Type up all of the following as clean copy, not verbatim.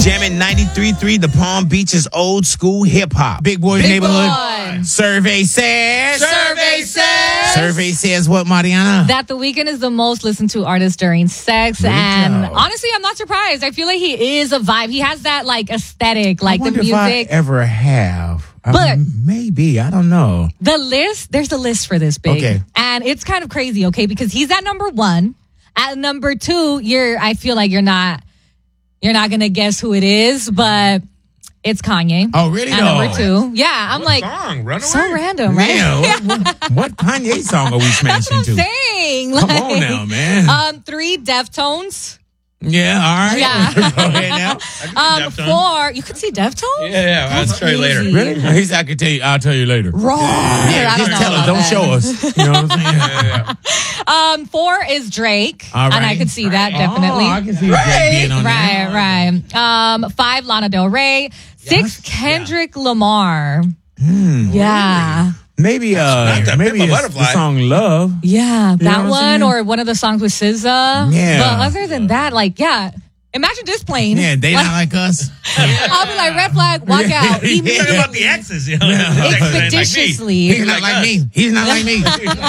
Jamming 93.3, the Palm Beach's old school hip hop. Big Boy's Neighborhood. Boy. Survey says. Survey says what, Mariana? that The Weeknd is the most listened to artist during sex. There you And go. honestly, I'm not surprised. I feel like he is a vibe. He has that like aesthetic, like I the wonder music. if I ever have. But- maybe. I don't know. There's a list for this, Big. Okay. And it's kind of crazy, okay? Because he's at number 1. At number 2, I feel like you're not going to guess who it is, but it's Kanye. Oh, really? At No. number 2. Yeah, I'm like, Song, Runaway? so random, right? Yeah, what Kanye song are we smashing I'm to? saying. Come on now, man. 3, Deftones. Yeah, all right. Yeah. Go ahead now. 4, you could see Deftones? Yeah, I'll That's show you later. crazy. Really? He said, I'll tell you later. Roar. Yeah, I don't just know tell us. about Don't that. show us. You know what I'm saying? 4 is Drake. All right. And I could see that definitely. Oh, I can see Drake being on there. Right. 5, Lana Del Rey. 6, Kendrick Lamar. Yeah. Maybe not that maybe Pimp a it's Butterfly. the song Love. Yeah, know that what I'm one saying? or one of the songs with SZA. Yeah. But other than that, like, yeah. Imagine this plane. Yeah, they not like us. I'll be like, red flag, walk out. Yeah. Talking Immediately. about the exes, you know. Expeditiously. He's not like me. He's not like me.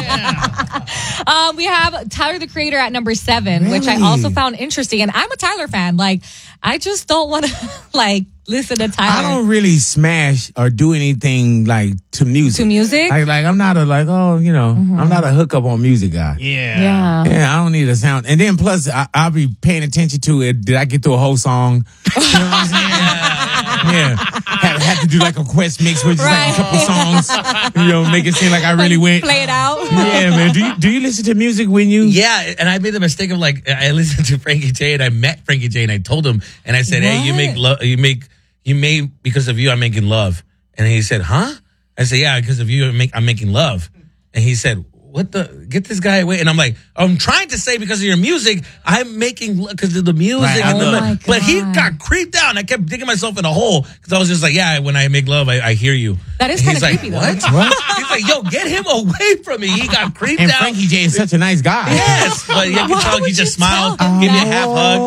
We have Tyler, the Creator, at number 7, which I Really? also found interesting. And I'm a Tyler fan. Like, I just don't want to, like, listen to Tyler. I don't really smash or do anything like to music. To music? Like I'm not a I'm not a hookup on music guy. Yeah. Yeah, I don't need a sound. And then plus, I'll be paying attention to it. Did I get through a whole song? You know what I'm saying? Yeah. Have to do like a quest mix with just like a couple songs. Make it seem like I really went. Play it out. Yeah, man. Do you listen to music when you? Yeah, and I made the mistake of like I listened to Frankie J and I met Frankie J and I told him and I said, "Hey, you make love. You made because of you. I'm making love." And he said, "Huh?" I said, "Yeah, because of you. I'm making love." And he said, "What the? Get this guy away!" And I'm like, "I'm trying to say because of your music, I'm making because of the music." Right, and oh the, my but he God. got creeped out. And I kept digging myself in a hole because I was just like, "Yeah, when I make love, I hear you." That is And kinda he's like, creepy, though. What? He's like, "Yo, get him away from me." He got creeped And out. Frankie J is such a nice guy. Yes, but you can Why tell he would just you smiled, tell him give me a that? half hug.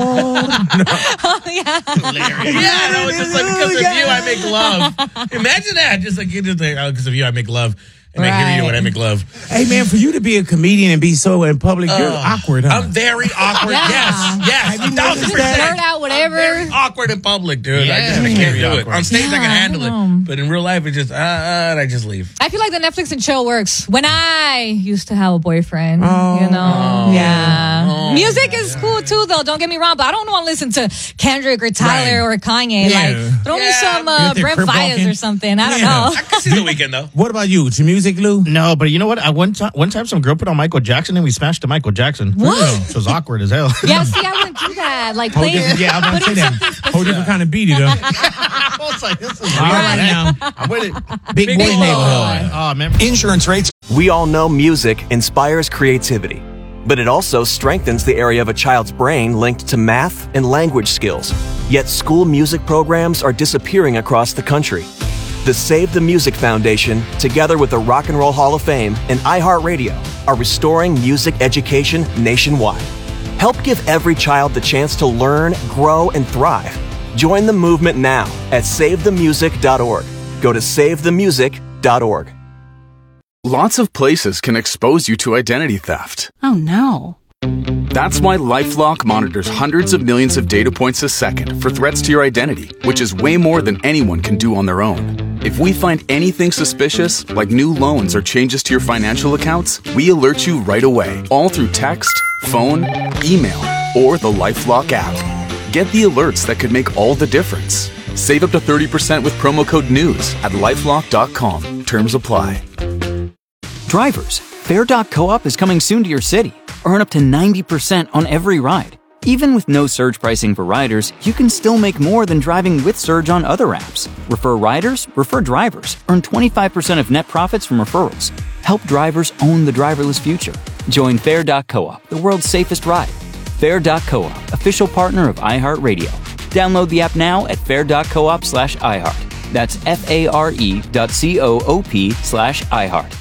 Oh, yeah. Yeah, no, it's just like because of you, I make love. Imagine that, just like because of you, I make love, and I hear you Right. when I make love. Hey, man, for you to be a comedian and be so in public, you're awkward, huh? I'm very awkward. Yeah. Yes, Have you noticed that? 1,000%. Blurt out whatever. I'm very awkward in public, dude. Yeah. I can't Very do it. awkward. On stage, I Yeah, can handle I know. it, but in real life, it's just and I just leave. I feel like the Netflix and chill works. When I used to have a boyfriend, Oh. yeah. Music is cool too, though. Don't get me wrong, but I don't want to listen to Kendrick or Tyler or Kanye. Yeah. Like, throw me Yeah. some You out there Brent crip Fires walking? or something. I don't Yeah. know. I can see the weekend though. What about you? To music, Lou? No, but you know what? One time some girl put on Michael Jackson and we smashed to Michael Jackson. What? It was awkward as hell. Yeah, see, I wouldn't do that. Like, Whole play different, yeah, I was about to say that. Whole different kind of beat it up. I was like, this is All right, now. I'm with it. Big Boy Boy. Neighborhood. Oh, man. Insurance rates. We all know music inspires creativity, but it also strengthens the area of a child's brain linked to math and language skills. Yet school music programs are disappearing across the country. The Save the Music Foundation, together with the Rock and Roll Hall of Fame and iHeartRadio, are restoring music education nationwide. Help give every child the chance to learn, grow, and thrive. Join the movement now at SaveTheMusic.org. Go to SaveTheMusic.org. Lots of places can expose you to identity theft. Oh no. That's why LifeLock monitors hundreds of millions of data points a second for threats to your identity, which is way more than anyone can do on their own. If we find anything suspicious, like new loans or changes to your financial accounts, we alert you right away, all through text, phone, email, or the LifeLock app. Get the alerts that could make all the difference. Save up to 30% with promo code NEWS at LifeLock.com. Terms apply. Drivers, Fare.coop is coming soon to your city. Earn up to 90% on every ride. Even with no surge pricing for riders, you can still make more than driving with surge on other apps. Refer riders, refer drivers. Earn 25% of net profits from referrals. Help drivers own the driverless future. Join Fare.coop, the world's safest ride. Fare.coop, official partner of iHeartRadio. Download the app now at fare.coop/iHeart. That's FARE.coop/iHeart.